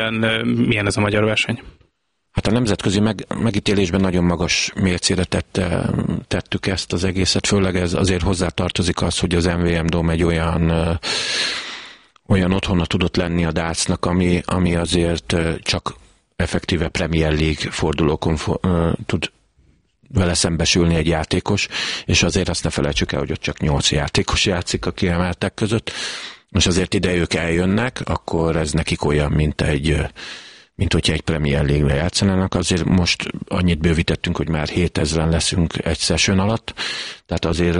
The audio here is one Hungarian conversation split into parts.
milyen ez a magyar verseny? Hát a nemzetközi megítélésben nagyon magas mércére tettük ezt az egészet, főleg ez azért hozzátartozik az, hogy az MVM Dome egy olyan otthona tudott lenni a dartsnak, ami azért csak effektíve Premier League fordulókon tud vele szembesülni egy játékos, és azért azt ne felejtsük el, hogy ott csak 8 játékos játszik a kiemeltek között, és azért ide ők eljönnek, akkor ez nekik olyan, mint hogyha egy Premier League-re játszanának. Azért most annyit bővítettünk, hogy már 7000-en leszünk egy session alatt, tehát azért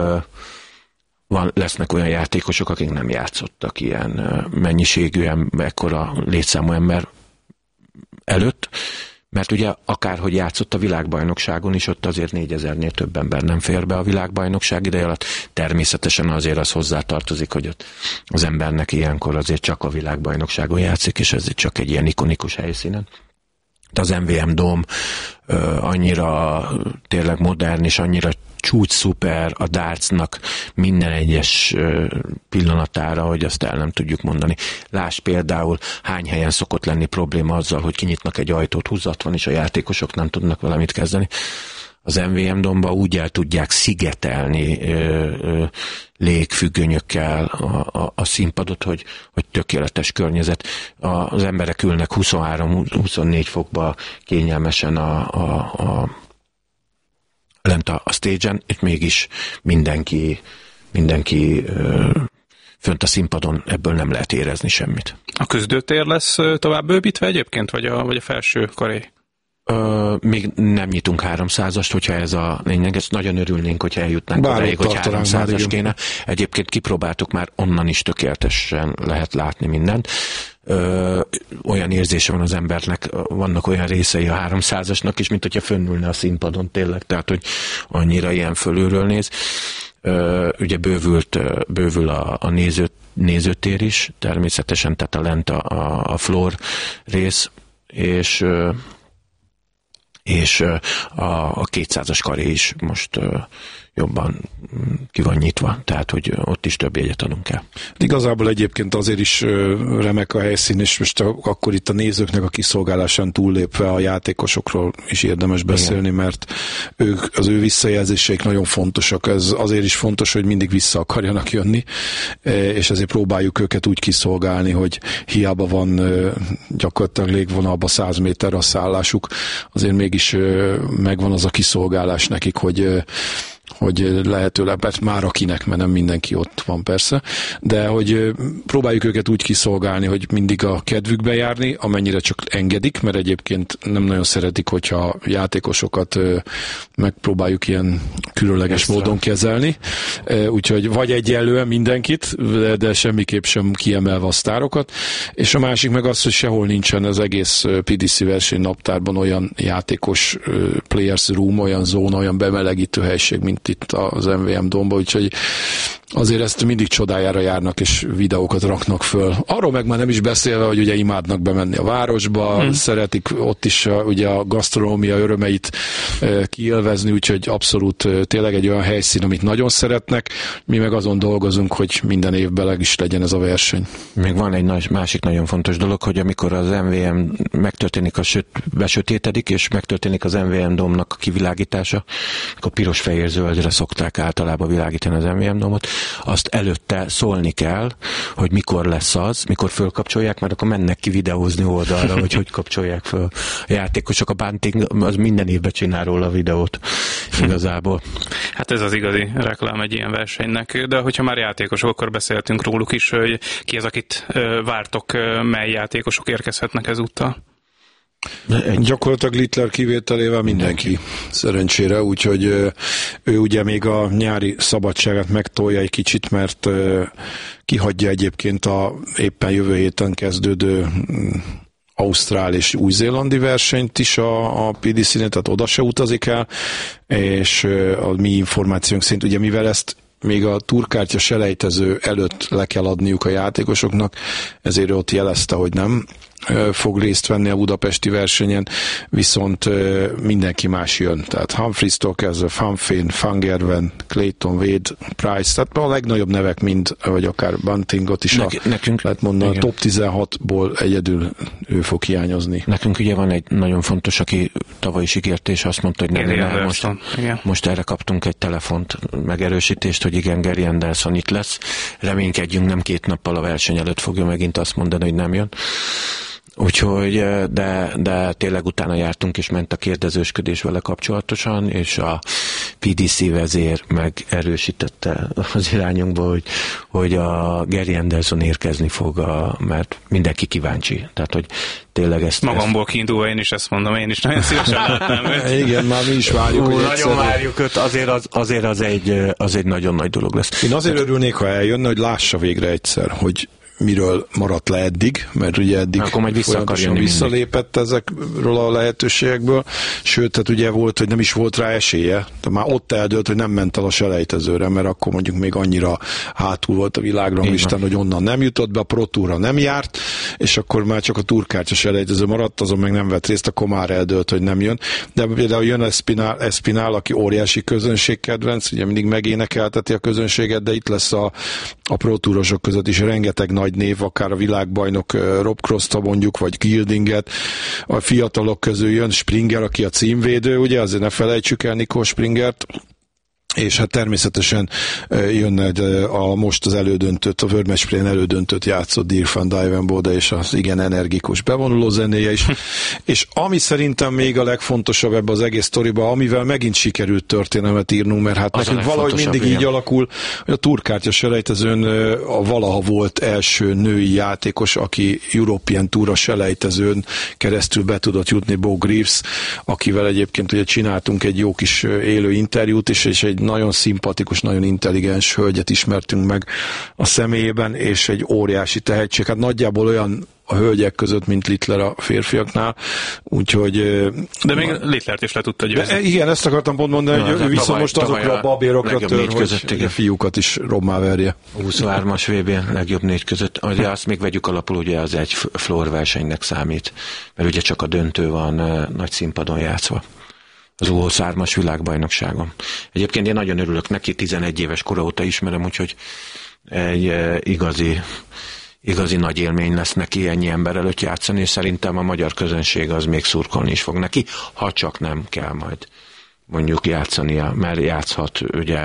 lesznek olyan játékosok, akik nem játszottak ilyen mennyiségű, ekkora létszámú ember előtt, mert ugye akárhogy játszott a világbajnokságon is, ott azért 4000-nél több ember nem fér be a világbajnokság ideje alatt. Természetesen azért az hozzátartozik, hogy ott az embernek ilyenkor azért csak a világbajnokságon játszik, és ez csak egy ilyen ikonikus helyszínen. Az MVM Dome annyira tényleg modern, és annyira csúcs szuper a dartsnak minden egyes pillanatára, hogy azt el nem tudjuk mondani. Lásd például, hány helyen szokott lenni probléma azzal, hogy kinyitnak egy ajtót, húzat van, és a játékosok nem tudnak valamit kezdeni. Az MVM Dome-ba úgy el tudják szigetelni légfüggönyökkel a színpadot, hogy tökéletes környezet. Az emberek ülnek 23-24 fokba kényelmesen lent a stage-en, és mégis mindenki fönt a színpadon, ebből nem lehet érezni semmit. A küzdőtér lesz tovább bővítve egyébként, vagy a felső karé? Még nem nyitunk 300-ast, hogyha ez a lényeg, ezt nagyon örülnénk, hogyha eljutnánk odáig, hogy 300-as kéne. Egyébként kipróbáltuk, már onnan is tökéletesen lehet látni mindent. Olyan érzése van az embernek, vannak olyan részei a 300-asnak is, mint hogyha fönnülne a színpadon tényleg, tehát hogy annyira ilyen fölülről néz. Ugye bővül a nézőtér is, természetesen, tehát a lent a floor rész, és a 200-as karé is most jobban ki van nyitva, tehát hogy ott is több jegyet adunk el. Igazából egyébként azért is remek a helyszín, és most akkor itt a nézőknek a kiszolgálásán túllépve a játékosokról is érdemes beszélni, igen, mert az ő visszajelzéseik nagyon fontosak. Ez azért is fontos, hogy mindig vissza akarjanak jönni, és ezért próbáljuk őket úgy kiszolgálni, hogy hiába van gyakorlatilag légvonalba 100 méterre a szállásuk, azért mégis megvan az a kiszolgálás nekik, hogy lehetőleg, mert már akinek, mert nem mindenki ott van persze, de hogy próbáljuk őket úgy kiszolgálni, hogy mindig a kedvükbe járni, amennyire csak engedik, mert egyébként nem nagyon szeretik, hogyha játékosokat megpróbáljuk ilyen különleges módon kezelni, úgyhogy vagy egyenlően mindenkit, de semmiképp sem kiemelve a sztárokat, és a másik meg az, hogy sehol nincsen az egész PDC verseny naptárban olyan játékos players room, olyan zóna, olyan bemelegítő helység, mint itt az MVM Dome-ba, úgyhogy azért ezt mindig csodájára járnak, és videókat raknak föl. Arról meg már nem is beszélve, hogy ugye imádnak bemenni a városba, szeretik ott is ugye a gasztronómia örömeit kiélvezni, úgyhogy abszolút tényleg egy olyan helyszín, amit nagyon szeretnek. Mi meg azon dolgozunk, hogy minden évben leg is legyen ez a verseny. Még van egy másik nagyon fontos dolog, hogy amikor az MVM megtörténik, besötétedik, és megtörténik az MVM Dome-nak a kivilágítása, akkor piros-fehér-zöldre szokták általában világítani az MVM Dome-ot, azt előtte szólni kell, hogy mikor lesz az, mikor fölkapcsolják, mert akkor mennek ki videózni oldalra, hogy kapcsolják föl a játékosok. A Bunting az minden évben csinál róla a videót igazából. Hát ez az igazi reklám egy ilyen versenynek, de hogyha már játékosok, akkor beszéltünk róluk is, hogy ki az, akit vártok, mely játékosok érkezhetnek ezúttal. Gyakorlatilag Littler kivételével mindenki szerencsére, úgyhogy ő ugye még a nyári szabadságát megtolja egy kicsit, mert kihagyja egyébként a éppen jövő héten kezdődő ausztrál és új-zélandi versenyt is a PDC-nél, tehát oda se utazik el, és a mi információnk szerint, ugye mivel ezt még a túrkártya selejtező előtt le kell adniuk a játékosoknak, ezért ott jelezte, hogy nem fog részt venni a budapesti versenyen, viszont mindenki más jön. Tehát Humphries-tól kezdve Van Veen, Van Gerwen, Clayton, Wade, Price, tehát a legnagyobb nevek mind, vagy akár Buntingot is nekünk, lehet mondani, igen. A top 16-ból egyedül ő fog hiányozni. Nekünk ugye van egy nagyon fontos, aki tavaly is ígért, és azt mondta, hogy nem, most erre kaptunk egy telefont, megerősítést, hogy igen, Gary Anderson itt lesz. Reménykedjünk, nem 2 nappal a verseny előtt fogja megint azt mondani, hogy nem jön. Úgyhogy, de tényleg utána jártunk, és ment a kérdezősködés vele kapcsolatosan, és a PDC vezér megerősítette az irányunkból, hogy a Gary Anderson érkezni fog, mert mindenki kíváncsi. Tehát, hogy tényleg ezt... Magamból kiindulva én is ezt mondom, én is nagyon szívesen látnám őt. Igen, már mi is várjuk. Nagyon várjuk őt, azért az egy nagyon nagy dolog lesz. Én azért örülnék, ha eljönne, hogy lássa végre egyszer, hogy miről maradt le eddig, mert ugye eddig folyamatosan visszalépett ezekről a lehetőségekből, sőt, tehát ugye volt, hogy nem is volt rá esélye, tehát már ott eldőlt, hogy nem ment el a selejtezőre, mert akkor mondjuk még annyira hátul volt a világranglistán, hogy onnan nem jutott be, a Pro Tourra nem járt, és akkor már csak a túrkártya selejtező maradt, azon meg nem vett részt, akkor már eldőlt, hogy nem jön. De például jön Espinal, aki óriási közönségkedvenc, ugye mindig megénekelteti a közönséget, de itt lesz a Pro Tourosok között is rengeteg nagy név, akár a világbajnok Rob Cross-ta mondjuk, vagy Gildinget. A fiatalok közül jön Springer, aki a címvédő, ugye, azért ne felejtsük el Nico Springert, és hát természetesen jönne most az elődöntőt, a World Match Play-en elődöntőt játszott Dirk van Dijvenbode, és az igen energikus bevonuló zenéje is. És ami szerintem még a legfontosabb ebben az egész sztoriban, amivel megint sikerült történelmet írnunk, mert hát nekünk valahogy mindig így alakul, hogy a túrkártya selejtezőn a valaha volt első női játékos, aki European Tour selejtezőn keresztül be tudott jutni, Bo Greaves, akivel egyébként ugye csináltunk egy jó kis élő interjút is, és egy nagyon szimpatikus, nagyon intelligens hölgyet ismertünk meg a személyében, és egy óriási tehetség. Hát nagyjából olyan a hölgyek között, mint Littler a férfiaknál, úgyhogy... De még Littlert is le tudta győzni. Igen, ezt akartam pont mondani, hogy ő viszont most azokra a babérokra tör, hogy a fiúkat is rommá verje. 23-as VB legjobb 4 között. Ugye azt még vegyük alapul, ugye az egy floor versenynek számít, mert ugye csak a döntő van nagy színpadon játszva. Az U23-as világbajnokságon. Egyébként én nagyon örülök neki, 11 éves kora óta ismerem, úgyhogy egy igazi nagy élmény lesz neki ennyi ember előtt játszani, és szerintem a magyar közönség az még szurkolni is fog neki, ha csak nem kell majd mondjuk játszania, mert játszhat ugye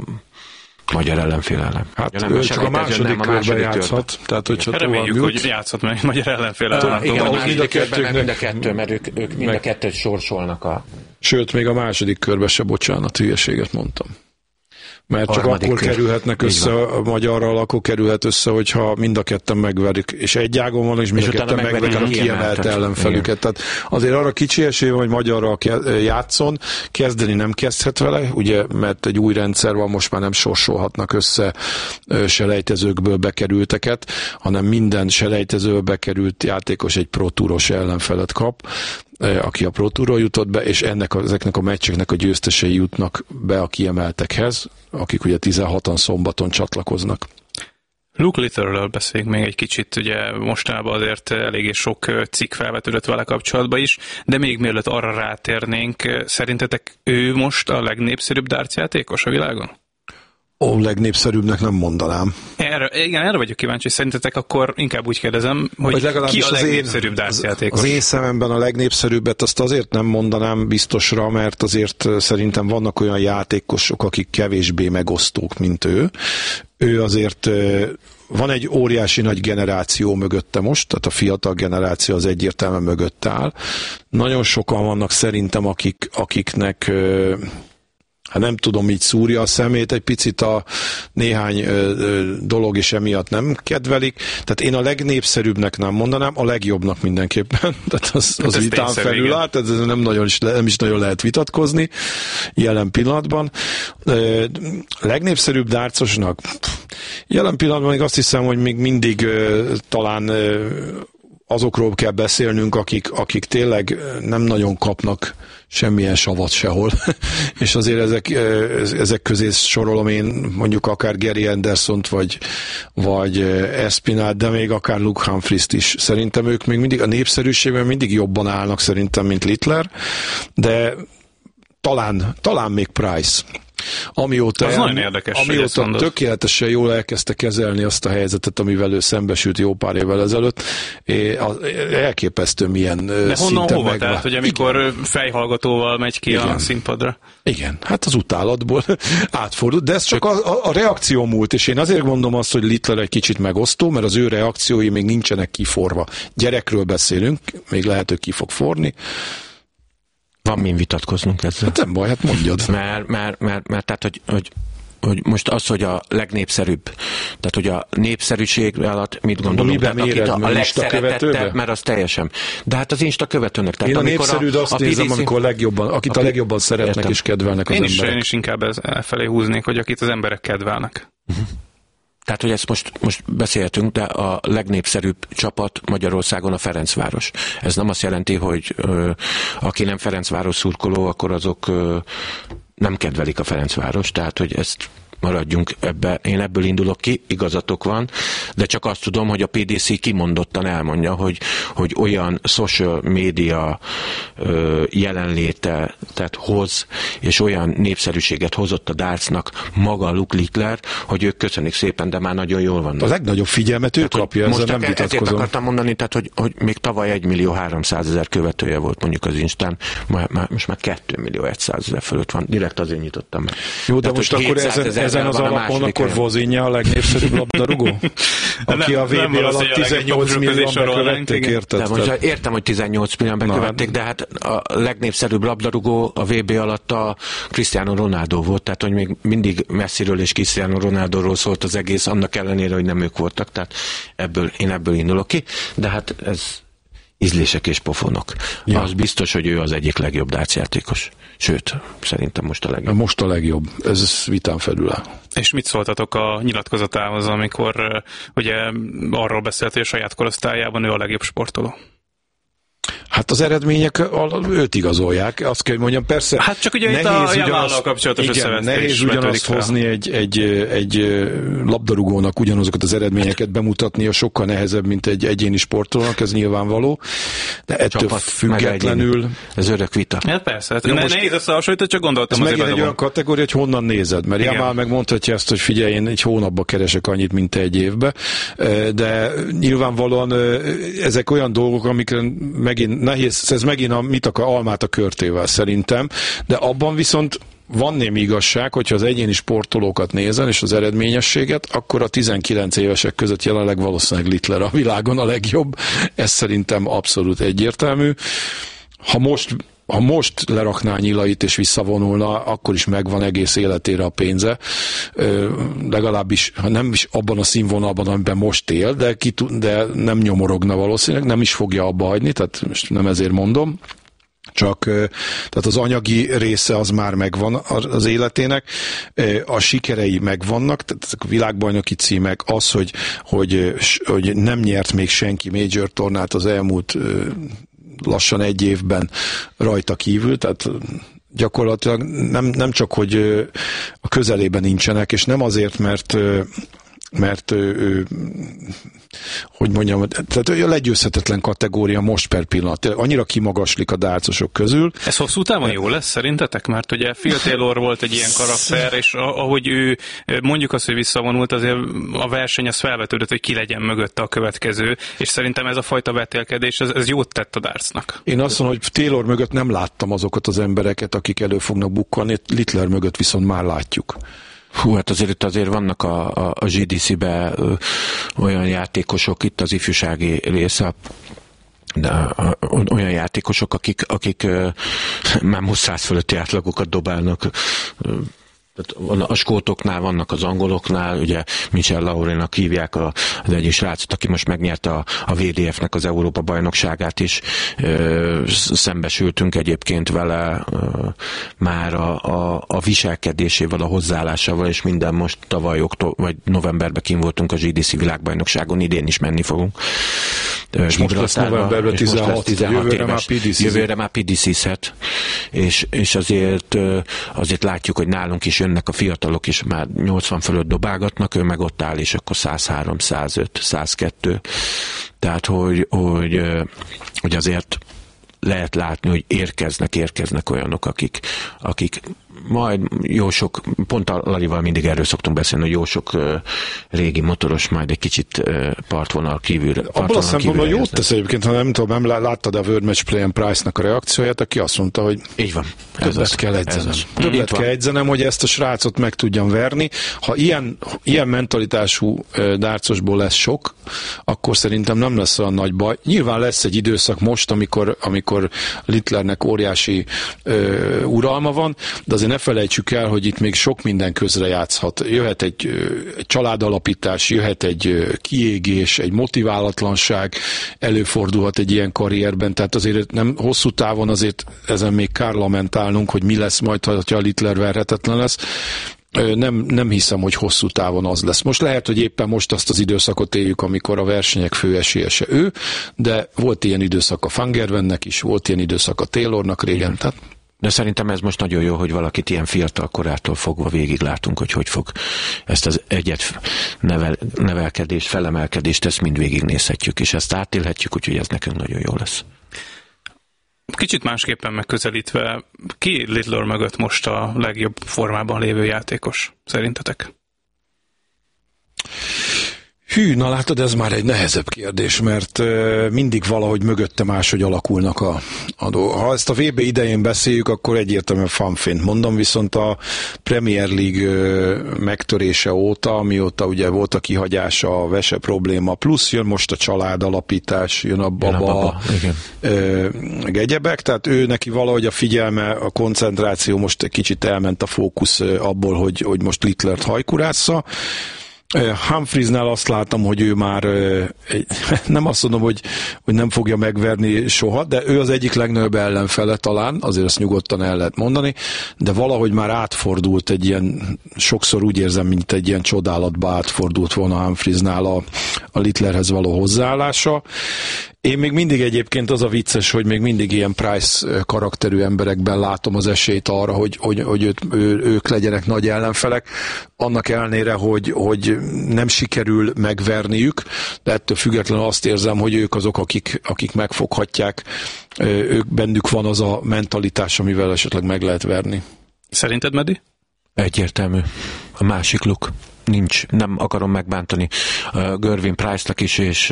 magyar ellenfél ellen. Hát ő csak a második körben játszhat. Tehát, hogyha reméljük, hogy játszhat meg magyar ellenfél ellen. Igen, a második körben mind a kettő, mert ők mind a kettőt sorsolnak a... Sőt, még a második körben se, bocsánat, hülyeséget mondtam. Mert csak akkor kerülhetnek össze a magyarral, akkor kerülhet össze, hogyha mind a ketten megverik, és egy ágon van, és mind a ketten megverik a kiemelt ellenfelüket. Tehát azért arra kicsi esély van, hogy magyarral játszon, kezdeni nem kezdhet vele, ugye, mert egy új rendszer van, most már nem sorsolhatnak össze selejtezőkből bekerülteket, hanem minden selejtezőből bekerült játékos egy Pro Touros ellenfelet kap, aki a Pro Tourról jutott be, és ezeknek a meccseknek a győztesei jutnak be a kiemeltekhez, akik ugye 16-an szombaton csatlakoznak. Luke Littlerről beszéljünk még egy kicsit, ugye mostanában azért eléggé sok cikk felvetődött vele kapcsolatban is, de még mielőtt arra rátérnénk, szerintetek ő most a legnépszerűbb dartsjátékos a világon? Legnépszerűbbnek nem mondanám. Erre vagyok kíváncsi, szerintetek akkor inkább úgy kérdezem, hogy ki a legnépszerűbb dartsjátékos? Az én szememben a legnépszerűbbet azt azért nem mondanám biztosra, mert azért szerintem vannak olyan játékosok, akik kevésbé megosztók, mint ő. Ő azért... Van egy óriási nagy generáció mögötte most, tehát a fiatal generáció az egyértelműen mögött áll. Nagyon sokan vannak szerintem, akiknek... Hát nem tudom, így szúrja a szemét, egy picit a néhány dolog is emiatt nem kedvelik. Tehát én a legnépszerűbbnek nem mondanám, a legjobbnak mindenképpen. Tehát az vitán felül áll, tehát ez nem is nagyon lehet vitatkozni jelen pillanatban. Legnépszerűbb dartsosnak? Jelen pillanatban még azt hiszem, hogy még mindig talán azokról kell beszélnünk, akik tényleg nem nagyon kapnak semmilyen savat sehol, és azért ezek közé sorolom én mondjuk akár Gary Andersont, vagy Espinát, de még akár Luke Humphreys-t is. Szerintem ők még mindig a népszerűségben mindig jobban állnak szerintem, mint Littler, de talán még Price. Amióta tökéletesen jól elkezdte kezelni azt a helyzetet, amivel ő szembesült jó pár évvel ezelőtt, elképesztő milyen de honnan hova? Tehát, hogy amikor fejhallgatóval megy ki a színpadra? Igen, hát az utálatból átfordult, de ez csak a reakció múlt, és én azért mondom azt, hogy Littler egy kicsit megosztó, mert az ő reakciói még nincsenek kiforva. Gyerekről beszélünk, még lehet, hogy ki fog forni. Van min vitatkoznunk ezzel. Hát nem baj, hát mondjad. Mert tehát, hogy most az, hogy a legnépszerűbb, tehát hogy a népszerűség alatt mit gondolunk, tehát akit a legszeretettebb, mert az teljesen. De hát az Insta követőnek. Tehát én a népszerűd azt nézem, amikor akit a legjobban szeretnek értem. És kedvelnek az emberek. Én is inkább elfelé húznék, hogy akit az emberek kedvelnek. Tehát, hogy ezt most beszéltünk, de a legnépszerűbb csapat Magyarországon a Ferencváros. Ez nem azt jelenti, hogy aki nem Ferencváros szurkoló, akkor azok nem kedvelik a Ferencváros. Tehát, hogy ezt maradjunk ebbe. Én ebből indulok ki, igazatok van, de csak azt tudom, hogy a PDC kimondottan elmondja, hogy olyan social media jelenléte tehát hoz, és olyan népszerűséget hozott a dartsnak maga Luke Littler, hogy ők köszönik szépen, de már nagyon jól vannak. A legnagyobb figyelmet ő kapja, ezzel nem vitatkozom. Ezért akartam mondani, tehát, hogy még tavaly 1.300.000 követője volt mondjuk az Instán, most már 2.100.000 fölött van. Direkt azért nyitottam meg. Jó, de most akkor ezen az alapon akkor Vozinja a legnépszerűbb labdarúgó? Aki a VB alatt 18 millióan bekövették, érted? Értem, hogy 18 millióan bekövették, de hát a legnépszerűbb labdarúgó a VB alatt a Cristiano Ronaldo volt, tehát hogy még mindig Messiről és Cristiano Ronaldoról szólt az egész, annak ellenére, hogy nem ők voltak, tehát én ebből indulok ki, de hát ez ízlések és pofonok. Ja. Az biztos, hogy ő az egyik legjobb dartsjátékos. Sőt, szerintem most a legjobb. Most a legjobb. Ez vitán felül áll. És mit szóltatok a nyilatkozatához, amikor ugye arról beszélt, hogy a saját korosztályában ő a legjobb sportoló? Hát az eredmények őt igazolják, azt kell, hogy mondjam, persze. Hát csak ugye itt a Javállal kapcsolatos összevesztés. Nehéz ugyanazt hozni egy labdarúgónak ugyanazokat az eredményeket bemutatnia, sokkal nehezebb, mint egy egyéni sportolónak, ez nyilvánvaló. De ettől függetlenül... Ez örök vita. Hát persze, hát nehéz összehasonlítani, csak gondoltam azért. Ez megint egy olyan kategória, hogy honnan nézed, mert Jamal megmondhatja ezt, hogy figyelj, én egy hónapba keresek annyit, mint te egy évbe, de nyilvánvalóan ezek olyan dolgok, amikre megint nehéz, ez megint almát a körtével szerintem, de abban viszont van némi igazság, hogyha az egyéni sportolókat nézel, és az eredményességet, akkor a 19 évesek között jelenleg valószínűleg Littler a világon a legjobb. Ez szerintem abszolút egyértelmű. Ha most lerakná Nyilait és visszavonulna, akkor is megvan egész életére a pénze. Legalábbis, ha nem is abban a színvonalban, amiben most él, de nem nyomorogna valószínűleg, nem is fogja abba hagyni, tehát most nem ezért mondom. Csak tehát az anyagi része az már megvan az életének, a sikerei megvannak, tehát ezek a világbajnoki címek, az, hogy nem nyert még senki major tornát az elmúlt lassan egy évben rajta kívül, tehát gyakorlatilag nem csak, hogy a közelében nincsenek, és nem azért, mert hogy mondjam, tehát a legyőzhetetlen kategória most per pillanat. Annyira kimagaslik a dárcosok közül. Ez hosszú távon jó lesz szerintetek? Mert ugye Phil Taylor volt egy ilyen karakter, és ahogy ő mondjuk azt, hogy visszavonult, azért a verseny az felvetődött, hogy ki legyen mögötte a következő, és szerintem ez a fajta vetélkedés, ez jót tett a dartsnak. Én azt mondom, hogy Taylor mögött nem láttam azokat az embereket, akik elő fognak bukkanni, Littler mögött viszont már látjuk. Hú, hát azért vannak a GDC-be olyan játékosok, itt az ifjúsági része, de olyan játékosok, akik már most 100 fölötti átlagokat dobálnak. A skótoknál vannak, az angoloknál, ugye Michel Laurénak hívják az egyik srácot, aki most megnyerte a VDF-nek az Európa bajnokságát is. Szembesültünk egyébként vele már a viselkedésével, a hozzáállásával, és minden most tavaly vagy novemberben kint voltunk a GDC világbajnokságon, idén is menni fogunk. most lesz novemberben 16, jövőre már PDC-zhet, és azért látjuk, hogy nálunk is jönnek a fiatalok, és már 80 fölött dobálgatnak, ő meg ott áll, és akkor 103, 105, 102. Tehát, hogy azért lehet látni, hogy érkeznek olyanok, akik majd jó sok, pont a Lalival mindig erről szoktunk beszélni, hogy jó sok régi motoros majd egy kicsit partvonal kívülre. Abban a szempontból jót tesz egyébként, ha nem tudom, nem láttad a World Match Play-en Price-nak a reakcióját, aki azt mondta, hogy így van. Többet kell edzenem. Többet kell edzenem, hogy ezt a srácot meg tudjam verni. Ha ilyen mentalitású dárcosból lesz sok, akkor szerintem nem lesz olyan nagy baj. Nyilván lesz egy időszak most, amikor Littlernek óriási uralma van, de azért ne felejtsük el, hogy itt még sok minden közre játszhat. Jöhet egy családalapítás, jöhet egy kiégés, egy motiválatlanság, előfordulhat egy ilyen karrierben, tehát azért nem hosszú távon azért ezen még kár lamentálnunk, hogy mi lesz majd, ha a Littler verhetetlen lesz. Nem hiszem, hogy hosszú távon az lesz. Most lehet, hogy éppen most azt az időszakot éljük, amikor a versenyek fő esélyese ő, de volt ilyen időszak a Van Gerwennek is, volt ilyen időszak a Taylornak régen, tehát de szerintem ez most nagyon jó, hogy valakit ilyen fiatal korától fogva végiglátunk, hogy fog ezt az nevelkedést, felemelkedést, ezt mind végignézhetjük, és ezt átélhetjük, úgyhogy ez nekünk nagyon jó lesz. Kicsit másképpen megközelítve, ki Littler mögött most a legjobb formában lévő játékos, szerintetek? Na látod, ez már egy nehezebb kérdés, mert mindig valahogy mögötte máshogy alakulnak a dolgok. Ha ezt a VB idején beszéljük, akkor egyértelműen fanfént mondom, viszont a Premier League megtörése óta, amióta ugye volt a kihagyása, a vese probléma, plusz jön most a családalapítás, jön a baba, meg egyebek, tehát ő neki valahogy a figyelme, a koncentráció most egy kicsit elment a fókusz abból, hogy most Littlert hajkurásza. Humphriesnál azt látom, hogy ő már nem azt mondom, hogy nem fogja megverni soha, de ő az egyik legnagyobb ellenfele talán, azért ezt nyugodtan el lehet mondani, de valahogy már átfordult egy ilyen, sokszor úgy érzem, mint egy ilyen csodálatba átfordult volna Humphriesnál a Littlerhez való hozzáállása. Én még mindig egyébként az a vicces, hogy még mindig ilyen Price karakterű emberekben látom az esélyt arra, hogy ők legyenek nagy ellenfelek, annak ellenére, hogy nem sikerül megverniük, de ettől függetlenül azt érzem, hogy ők azok, akik megfoghatják, ők bennük van az a mentalitás, amivel esetleg meg lehet verni. Szerinted, Medi? Egyértelmű. A másik luk. Nincs, nem akarom megbántani Gerwyn Price-nak is, és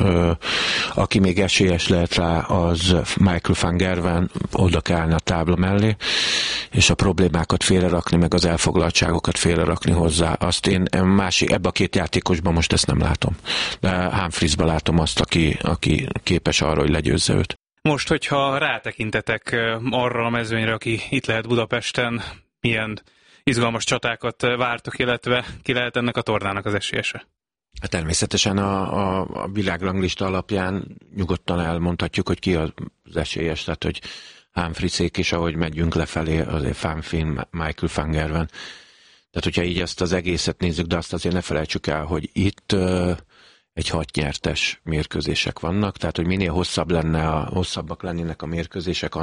aki még esélyes lehet rá, az Michael van Gerwen, oda kell állni a tábla mellé, és a problémákat félrerakni, meg az elfoglaltságokat félrerakni hozzá. Azt én ebbe a két játékosban most ezt nem látom. De Humphriesban látom azt, aki képes arra, hogy legyőzze őt. Most, hogyha rátekintetek arra a mezőnyre, aki itt lehet Budapesten, milyen izgalmas csatákat vártok, illetve ki lehet ennek a tornának az esélyese? Hát természetesen a világranglista alapján nyugodtan elmondhatjuk, hogy ki az esélyes, tehát hogy Humphriessék is, ahogy megyünk lefelé, azért Van Finn, Michael van Gerwen. Tehát hogyha így ezt az egészet nézzük, de azt azért ne felejtsük el, hogy itt egy 6 nyertes mérkőzések vannak, tehát hogy minél hosszabbak lennének a mérkőzések,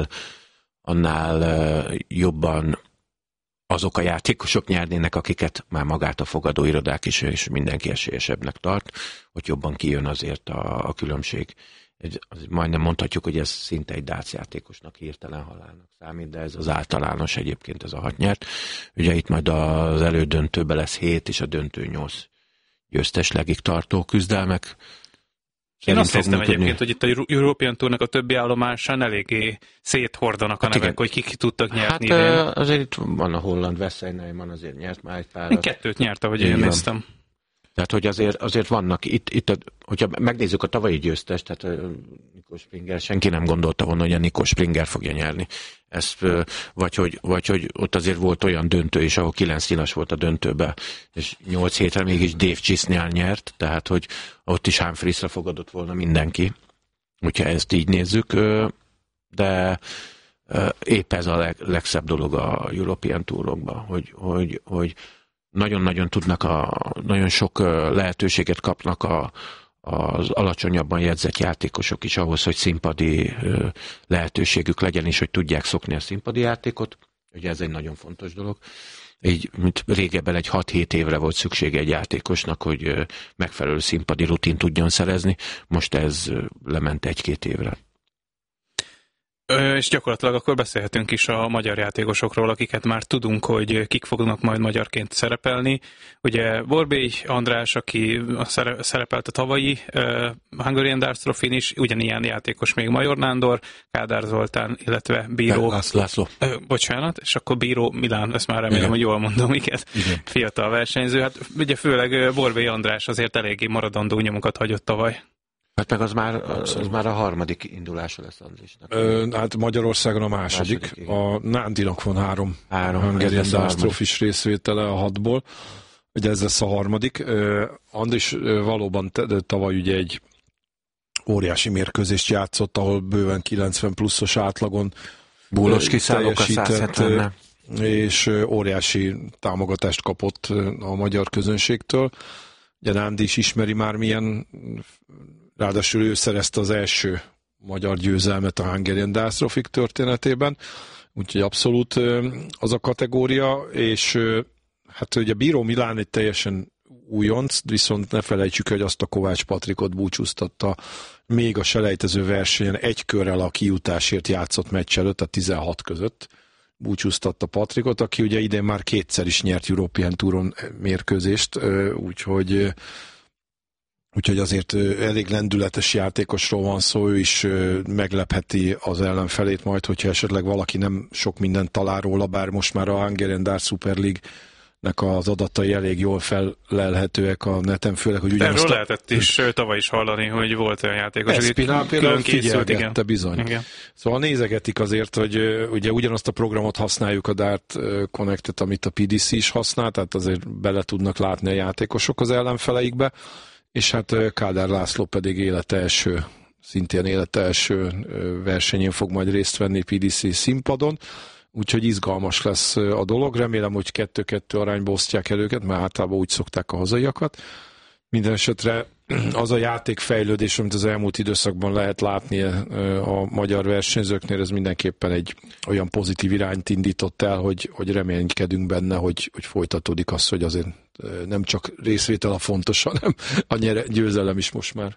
annál jobban azok a játékosok nyernének, akiket már magát a fogadóirodák is, és mindenki esélyesebbnek tart, hogy jobban kijön azért a különbség. Majdnem mondhatjuk, hogy ez szinte egy dác játékosnak hirtelen halálnak számít, de ez az általános egyébként, ez a 6 nyert. Ugye itt majd az elődöntőben lesz 7, és a döntő 8 győzteslegig tartó küzdelmek. Én azt hiszem egyébként, hogy itt a European Tournak a többi állomásán eléggé széthordanak a nevek, igen, hogy kik tudtak nyerni. Hát azért itt van a holland Wesseynajman, azért nyert már egy pár. 2 nyert, ahogy én néztem. Tehát, hogy azért vannak itt hogyha megnézzük a tavalyi győztest, tehát Nico Springer, senki nem gondolta volna, hogy a Nico Springer fogja nyerni. Ezt, vagy hogy ott azért volt olyan döntő is, ahol 9 nyilas volt a döntőben, és 8 hétre mégis Dave Chisnell nyert, tehát, hogy ott is Humphriesre fogadott volna mindenki, hogyha ezt így nézzük, de épp ez a legszebb dolog a European Tourokban, hogy nagyon-nagyon tudnak, nagyon sok lehetőséget kapnak az alacsonyabban jegyzett játékosok is ahhoz, hogy színpadi lehetőségük legyen, és hogy tudják szokni a színpadi játékot. Ugye ez egy nagyon fontos dolog. Így, mint régebben egy 6-7 évre volt szüksége egy játékosnak, hogy megfelelő színpadi rutin tudjon szerezni. Most ez lement 1-2 évre. És gyakorlatilag akkor beszélhetünk is a magyar játékosokról, akiket már tudunk, hogy kik fognak majd magyarként szerepelni. Ugye Borbély András, aki szerepelt a tavalyi Hungarian Darts Trophy-n is, ugyanilyen játékos még Major Nándor, Kádár Zoltán, illetve Bíró... László. Bocsánat, és akkor Bíró Milán, ezt már remélem, igen, hogy jól mondom, igen. Fiatal versenyző. Hát ugye főleg Borbély András azért eléggé maradandó nyomokat hagyott tavaly. Hát meg az már a harmadik indulása lesz Andrisnak. Hát Magyarországon a második. A Nándinak van három Hungarian Darts Trophy-s részvétele a 6-ból. Ugye ez lesz a harmadik. Andris valóban tavaly ugye egy óriási mérkőzést játszott, ahol bőven 90 pluszos átlagon búlos kiszállók a 170-nel. És óriási támogatást kapott a magyar közönségtől. Ugye Nándi is ismeri már milyen, ráadásul ő szerezte az első magyar győzelmet a Hungarian Darts Trophy történetében, úgyhogy abszolút az a kategória, és hát ugye Bíró Milán egy teljesen újonc, viszont ne felejtsük, hogy azt a Kovács Patrikot búcsúztatta még a selejtező versenyen egy körrel a kijutásért játszott meccs előtt, a 16 között búcsúztatta Patrikot, aki ugye idén már 2-szer is nyert European Touron mérkőzést, úgyhogy azért elég lendületes játékosról van szó, ő is meglepheti az ellenfelét majd, hogyha esetleg valaki nem sok mindent talál róla, bár most már a Hungarian Darts Super League-nek az adatai elég jól fellelhetőek a neten, főleg, hogy ugyanazt... Erről lehetett is tavaly is hallani, hogy volt olyan játékos, hogy például figyelgette bizony. Igen. Szóval nézegetik azért, hogy ugye ugyanazt a programot használjuk, a Dart Connectet, amit a PDC is használ, tehát azért bele tudnak látni a játékosok az ellenfeleikbe, és hát Kádár László pedig szintén élete első versenyén fog majd részt venni PDC színpadon, úgyhogy izgalmas lesz a dolog. Remélem, hogy 2-2 arányba osztják el őket, mert általában úgy szokták a hazaiakat. Minden esetre az a játékfejlődés, amit az elmúlt időszakban lehet látni a magyar versenyzőknél, ez mindenképpen egy olyan pozitív irányt indított el, hogy reménykedünk benne, hogy folytatódik az, hogy azért nem csak részvétel a fontos, hanem a győzelem is most már.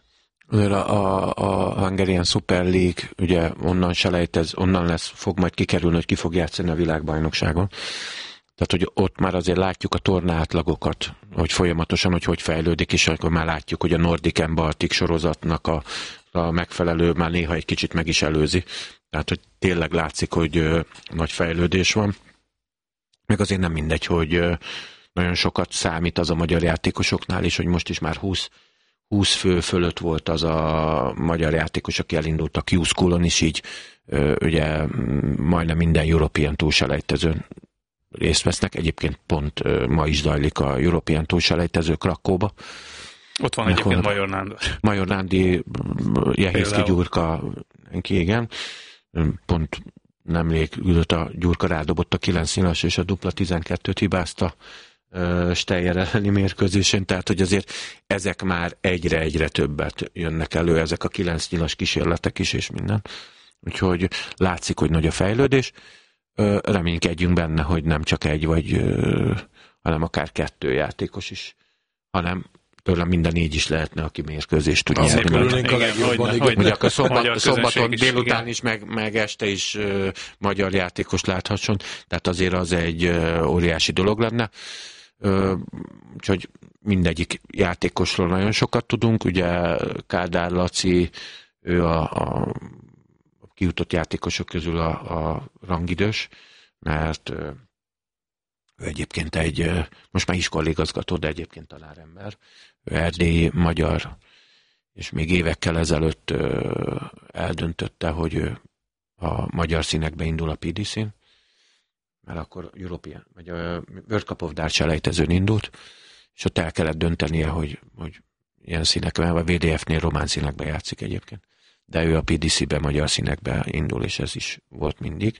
A Hungarian Super League, ugye onnan fog majd kikerülni, hogy ki fog játszani a világbajnokságon. Tehát, hogy ott már azért látjuk a tornaátlagokat, hogy folyamatosan, hogy fejlődik, és akkor már látjuk, hogy a Nordic and Baltic sorozatnak a megfelelő már néha egy kicsit meg is előzi. Tehát, hogy tényleg látszik, hogy nagy fejlődés van. Meg azért nem mindegy, hogy nagyon sokat számít az a magyar játékosoknál is, hogy most is már 20 fő fölött volt az a magyar játékos, aki elindult a Q-Schoolon is, így ugye majdnem minden European Tour selejtezőn részt vesznek. Egyébként pont ma is zajlik a European Tour selejtező Krakóba. Ott van egyébként Major Nándor. Major Nándi, Jehészki Gyurka, igen. Pont nemrég ült a Gyurka, rádobott a 9 nyilas és a dupla 12-t hibázta Steyer elleni mérkőzésen, tehát hogy azért ezek már egyre többet jönnek elő, ezek a 9 nyilas kísérletek is, és minden. Úgyhogy látszik, hogy nagy a fejlődés. Reménykedjünk benne, hogy nem csak egy, hanem akár 2 játékos is, hanem tőlem minden 4 is lehetne, aki mérkőzést tud nyerni. Hogy akkor szombaton délután is, meg este is magyar játékos láthasson, tehát azért az egy óriási dolog lenne. Úgyhogy mindegyik játékosról nagyon sokat tudunk, ugye Kádár Laci, ő a kijutott játékosok közül a rangidős, mert ő egyébként most már iskolaigazgató, de egyébként tanárember, ő erdélyi magyar, és még évekkel ezelőtt eldöntötte, hogy ő a magyar színekbe indul a PDC-n, mert akkor European, vagy a World Cup of Darts selejtezőn indult, és ott el kellett döntenie, hogy ilyen színekben, vagy VDF-nél román színekbe játszik egyébként. De ő a PDC-be magyar színekbe indul, és ez is volt mindig.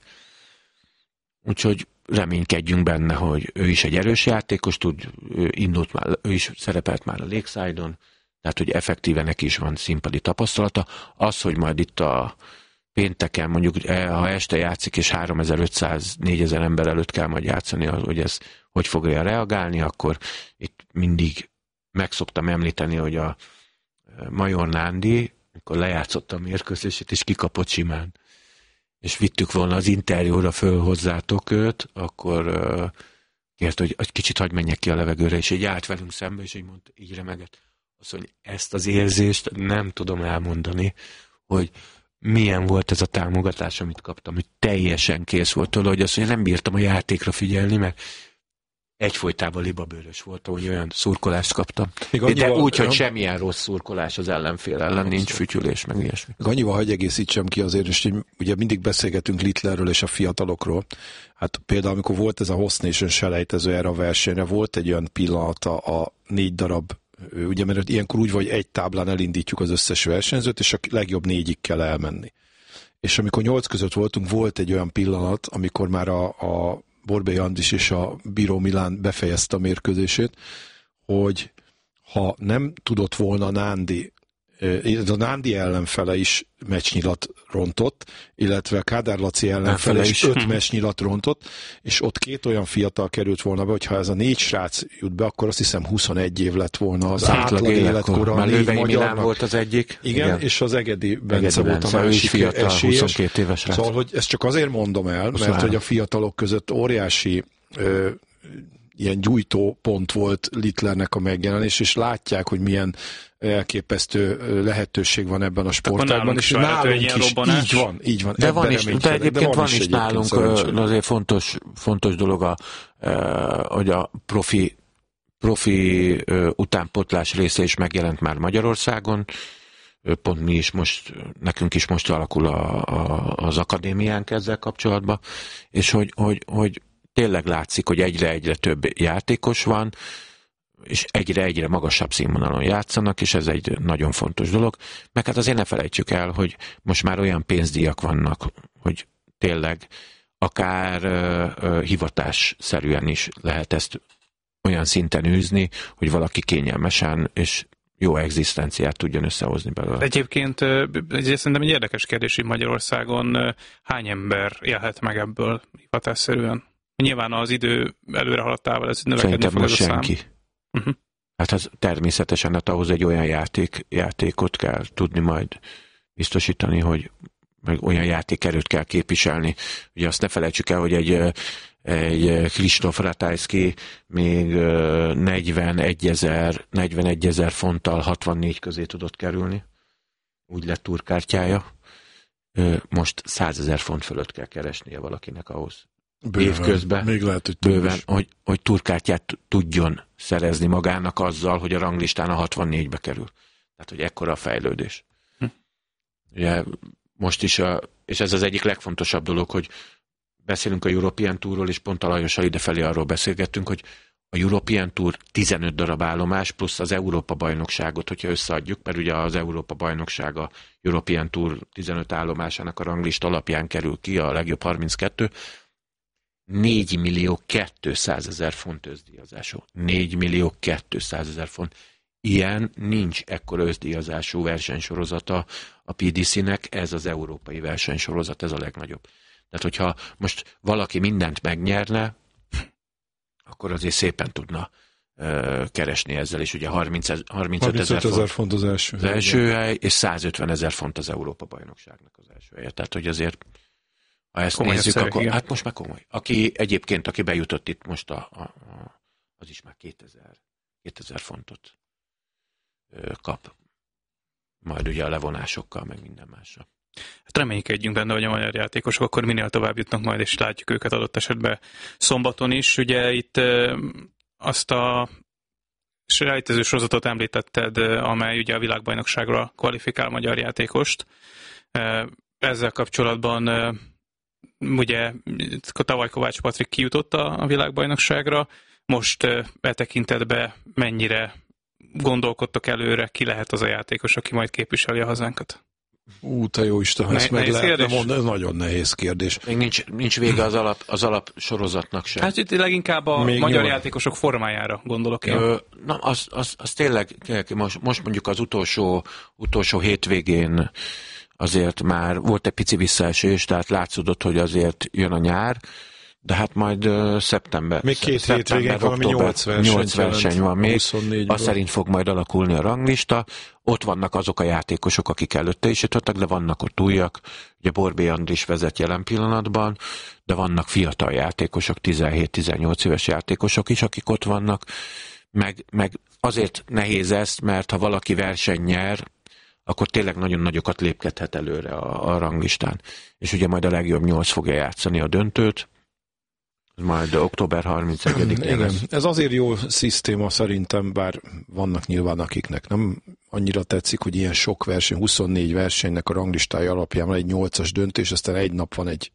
Úgyhogy reménykedjünk benne, hogy ő is egy erős játékos, ő is szerepelt már a Lakeside-on, Tehát, hogy effektíven neki is van színpadi tapasztalata. Az, hogy majd itt a pénteken, mondjuk ha este játszik, és 3500-4000 ember előtt kell majd játszani, hogy ez hogy fogja reagálni, akkor itt mindig meg szoktam említeni, hogy a Major Nándi, amikor lejátszotta a mérkőzését, és kikapott simán, és vittük volna az interjúra föl hozzátok őt, akkor kért, hogy egy kicsit hagyj menjek ki a levegőre, és így állt velünk szembe, és így mondta, így remegett. Azt mondja, ezt az érzést nem tudom elmondani, hogy milyen volt ez a támogatás, amit kaptam, hogy teljesen kész volt tőle, hogy azt mondja, nem bírtam a játékra figyelni, mert egyfolytában libabőrös voltam, hogy olyan szurkolást kaptam. De úgy, hogy semmilyen rossz szurkolás az ellenfél ellen, nincs fütyülés, meg ilyesmi. Annyival hagy egészítsem ki azért, és ugye mindig beszélgetünk Littlerről és a fiatalokról. Hát például, amikor volt ez a Host Nation selejtező erre a versenyre, volt egy olyan pillanata a 4 darab, ugye, mert ilyenkor úgy van, hogy egy táblán elindítjuk az összes versenyzőt, és a legjobb 4-ig kell elmenni. És amikor 8 között voltunk, volt egy olyan pillanat, amikor már a Borbély Andris és a Bíró Milán befejezte a mérkőzését, hogy ha nem tudott volna Nándi, a Nándi ellenfele is meccsnyilat rontott, illetve Kádár Laci ellenfele is 5 meccsnyilat rontott, és ott 2 olyan fiatal került volna be, hogyha ez a 4 srác jut be, akkor azt hiszem 21 év lett volna az átlag életkora. Már Lővei Milán volt az egyik. Igen, és az Egedi Bence volt a másik fiatal, esélyes. 22 éves srác. Szóval, hogy ezt csak azért mondom el, mert hogy a fiatalok között óriási ilyen gyújtó pont volt Littlernek a megjelenés, és látják, hogy milyen elképesztő lehetőség van ebben a sportágban, és nálunk is így van. De egyébként van is nálunk azért fontos dolog, hogy a profi utánpótlás része is megjelent már Magyarországon. Pont mi is nekünk is most alakul az akadémiánk ezzel kapcsolatban, és hogy tényleg látszik, hogy egyre több játékos van, és egyre magasabb színvonalon játszanak, és ez egy nagyon fontos dolog. Meg hát azért ne felejtsük el, hogy most már olyan pénzdíjak vannak, hogy tényleg akár hivatásszerűen is lehet ezt olyan szinten űzni, hogy valaki kényelmesen és jó egzisztenciát tudjon összehozni belőle. Egyébként szerintem egy érdekes kérdés, hogy Magyarországon hány ember élhet meg ebből hivatásszerűen? Nyilván az idő előre haladtával ez növekedni fog ez a szám. Senki. Hát az természetesen, hát ahhoz egy olyan játékot kell tudni majd biztosítani, hogy meg olyan játékerőt kell képviselni. Ugye azt ne felejtsük el, hogy egy Kristóf Ratajski még 41 000 fonttal 64 közé tudott kerülni. Úgy lett túrkártyája. Most 100 000 font fölött kell keresnie valakinek ahhoz. Évközben még lehet, hogy túrkártyát tudjon szerezni magának azzal, hogy a ranglistán a 64-be kerül. Tehát, hogy ekkora a fejlődés. Ugye most is, és ez az egyik legfontosabb dolog, hogy beszélünk a European Tourról, és pont a Lajossal idefelé arról beszélgettünk, hogy a European Tour 15 darab állomás, plusz az Európa-bajnokságot, hogyha összeadjuk, mert ugye az Európa-bajnokság a European Tour 15 állomásának a ranglista alapján kerül ki, a legjobb 32, 4.200.000 font összdíjazású. 4.200.000 font. Ilyen nincs ekkora összdíjazású versenysorozata a PDC-nek, ez az európai versenysorozat, ez a legnagyobb. Tehát, hogyha most valaki mindent megnyerne, akkor azért szépen tudna keresni ezzel, és ugye 35 000 font az első hely, és 150 000 font az Európa-bajnokságnak az első helye. Tehát, hogy azért ha ezt komoly nézzük, akkor igen. Hát most már komoly. Aki bejutott itt most, az is már 2000 fontot kap. Majd ugye a levonásokkal, meg minden másra. Hát reménykedjünk benne, hogy a magyar játékosok akkor minél tovább jutnak majd, és látjuk őket adott esetben szombaton is. Ugye itt azt a selejtező sorozatot említetted, amely ugye a világbajnokságra kvalifikál magyar játékost. Ezzel kapcsolatban ugye tavaly Kovács Patrik kijutott a világbajnokságra, most tekintetben mennyire gondolkodtak előre, ki lehet az a játékos, aki majd képviseli a hazánkat? Te jó Isten, ezt meg lehetne mondani, ez nagyon nehéz kérdés. Még nincs vége az alap sorozatnak sem. Hát itt leginkább a még magyar játékosok formájára gondolok én. Az tényleg, most mondjuk az utolsó hétvégén azért már volt egy pici visszaesés, tehát látszódott, hogy azért jön a nyár, de hát majd szeptember. Még 2 hétvégén valami 8 verseny van még. Azt szerint fog majd alakulni a ranglista. Ott vannak azok a játékosok, akik előtte is jutottak, de vannak ott újak. Ugye Borbély Andris vezet jelen pillanatban, de vannak fiatal játékosok, 17-18 éves játékosok is, akik ott vannak. Meg azért nehéz ezt, mert ha valaki verseny nyer, akkor tényleg nagyon nagyokat lépkedhet előre a ranglistán. És ugye majd a legjobb 8 fogja játszani a döntőt, majd október 31-én. Igen, ez azért jó szisztéma szerintem, bár vannak nyilván akiknek nem annyira tetszik, hogy ilyen sok verseny, 24 versenynek a ranglistája alapján van egy 8-as döntés, aztán egy nap van egy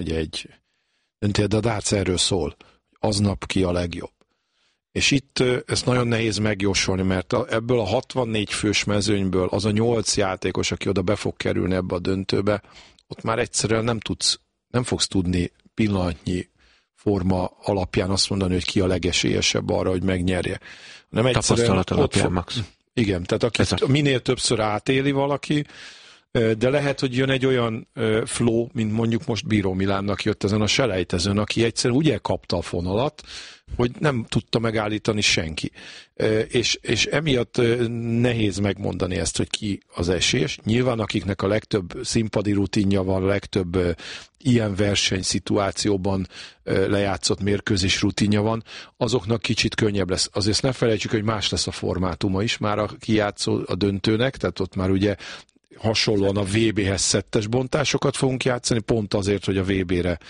döntés, de a darts erről szól, aznap ki a legjobb. És itt ezt nagyon nehéz megjósolni, mert ebből a 64 fős mezőnyből az a 8 játékos, aki oda be fog kerülni ebbe a döntőbe, ott már egyszerűen nem fogsz tudni pillanatnyi forma alapján azt mondani, hogy ki a legesélyesebb arra, hogy megnyerje. Tapasztalat alapján, Max. Igen, tehát aki minél többször átéli valaki, de lehet, hogy jön egy olyan flow, mint mondjuk most Bíró Milánnak jött ezen a selejtezőn, aki egyszerűen úgy elkapta a fonalat, hogy nem tudta megállítani senki. És emiatt nehéz megmondani ezt, hogy ki az esélyes. Nyilván akiknek a legtöbb színpadi rutinja van, a legtöbb ilyen versenyszituációban lejátszott mérkőzés rutinja van, azoknak kicsit könnyebb lesz. Azért ne felejtsük, hogy más lesz a formátuma is már a kijátszó a döntőnek, tehát ott már ugye hasonlóan a VB-hez szettes bontásokat fogunk játszani, pont azért, hogy a VB-re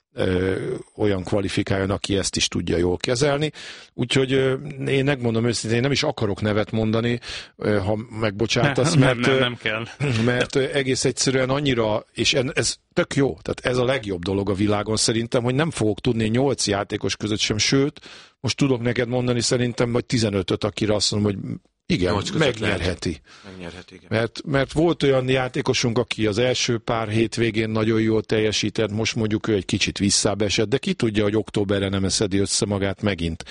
olyan kvalifikáljon, aki ezt is tudja jól kezelni. Úgyhogy én megmondom őszintén, én nem is akarok nevet mondani, ha megbocsátasz, nem kell. Mert egész egyszerűen annyira, és ez tök jó, tehát ez a legjobb dolog a világon szerintem, hogy nem fogok tudni 8 játékos között sem, sőt, most tudok neked mondani szerintem, vagy 15-öt, akire azt mondom, hogy igen, megnyerheti. Igen. Mert volt olyan játékosunk, aki az első pár hétvégén nagyon jól teljesített, most mondjuk ő egy kicsit visszább esett, de ki tudja, hogy októberre nem szedi össze magát megint.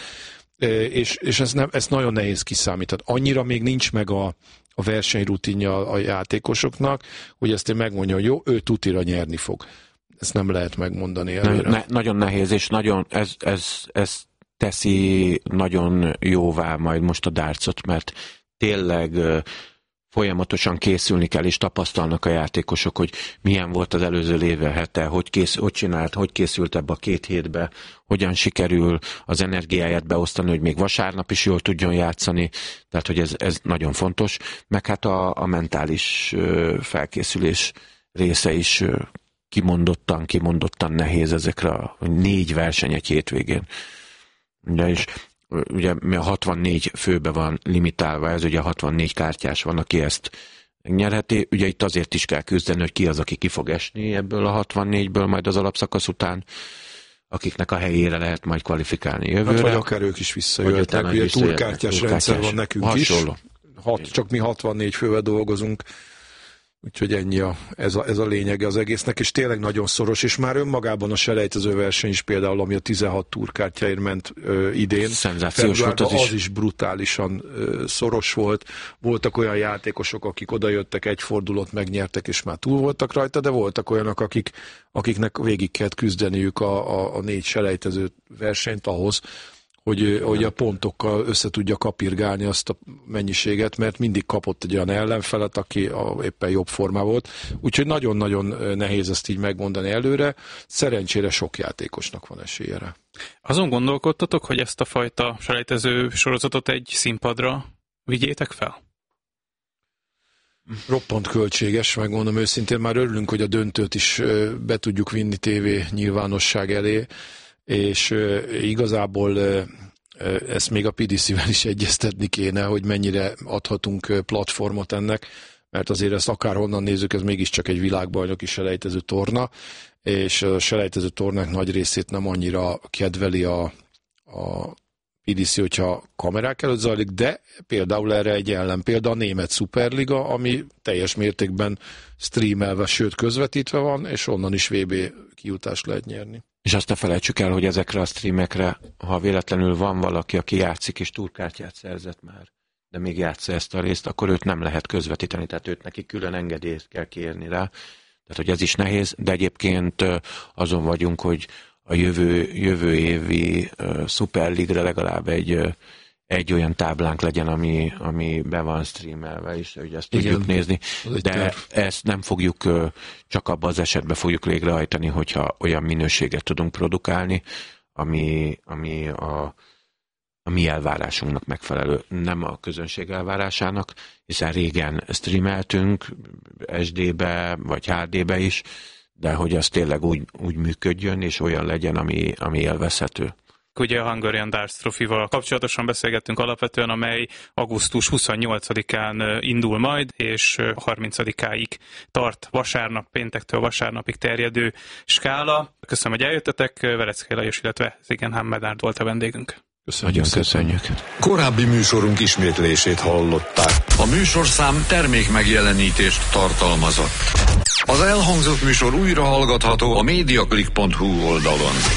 És ez nagyon nehéz kiszámítani. Annyira még nincs meg a versenyrutinja a játékosoknak, hogy ezt én megmondja, hogy jó, ő tutira nyerni fog. Ezt nem lehet megmondani előre. Nagyon nehéz, és nagyon ez teszi nagyon jóvá majd most a dartsot, mert tényleg folyamatosan készülni kell, és tapasztalnak a játékosok, hogy milyen volt az előző lévehete, hogy készült ebbe a 2 hétbe, hogyan sikerül az energiáját beosztani, hogy még vasárnap is jól tudjon játszani, tehát hogy ez nagyon fontos, meg hát a mentális felkészülés része is kimondottan nehéz ezekre a 4 verseny egy hétvégén. Ugye a 64 főbe van limitálva, ez ugye 64 kártyás van, aki ezt megnyerheti. Ugye itt azért is kell küzdeni, hogy ki az, aki ki fog esni ebből a 64-ből majd az alapszakasz után, akiknek a helyére lehet majd kvalifikálni jövőre. Hát vagy akár ők is visszajöhetnek, ugye túlkártyás rendszer van nekünk hasonló is. Csak mi 64 fővel dolgozunk. Úgyhogy ennyi ez a lényege az egésznek, és tényleg nagyon szoros, és már önmagában a selejtező verseny is például, ami a 16 túrkártyáért ment idén. Szenzációs volt az is brutálisan szoros volt. Voltak olyan játékosok, akik odajöttek, egy fordulót megnyertek, és már túl voltak rajta, de voltak olyanok, akiknek végig kellett küzdeniük a 4 selejtező versenyt ahhoz, hogy a pontokkal össze tudja kapirgálni azt a mennyiséget, mert mindig kapott egy olyan ellenfelet, aki éppen jobb formá volt. Úgyhogy nagyon-nagyon nehéz ezt így megmondani előre. Szerencsére sok játékosnak van esélye rá. Azon gondolkodtatok, hogy ezt a fajta selejtező sorozatot egy színpadra vigyétek fel? Roppant költséges, megmondom őszintén. Már örülünk, hogy a döntőt is be tudjuk vinni tévé nyilvánosság elé, és igazából ezt még a PDC-vel is egyeztetni kéne, hogy mennyire adhatunk platformot ennek, mert azért ezt akárhonnan nézzük, ez mégiscsak egy világbajnoki selejtező torna, és a selejtező tornák nagy részét nem annyira kedveli a EDC, hogyha kamerák előtt zajlik, de például erre egy ellenpélda a német Superliga, ami teljes mértékben streamelve, sőt közvetítve van, és onnan is VB kijutást lehet nyerni. És azt ne felejtsük el, hogy ezekre a streamekre, ha véletlenül van valaki, aki játszik és túrkártyát szerzett már, de még játsza ezt a részt, akkor őt nem lehet közvetíteni, tehát őt neki külön engedélyt kell kérni rá. Tehát, hogy ez is nehéz, de egyébként azon vagyunk, hogy a jövő évi Superligre legalább egy olyan táblánk legyen, ami be van streamelve is, hogy ezt tudjuk nézni. De ezt nem fogjuk, csak abban az esetben fogjuk végrehajtani, hogyha olyan minőséget tudunk produkálni, ami a mi elvárásunknak megfelelő, nem a közönség elvárásának, hiszen régen streameltünk SD-be, vagy HD-be is, de hogy az tényleg úgy működjön, és olyan legyen, ami élvezhető. Ugye a Hungarian Darts Trophy-val kapcsolatosan beszélgettünk alapvetően, amely augusztus 28-án indul majd, és 30-áig tart vasárnap, péntektől vasárnapig terjedő skála. Köszönöm, hogy eljöttetek, Vereckei Lajos, illetve Zigenhán Medárd volt a vendégünk. Köszönjük. Korábbi műsorunk ismétlését hallották. A műsorszám termék megjelenítést tartalmazott. Az elhangzott műsor újra hallgatható a mediaclick.hu oldalon.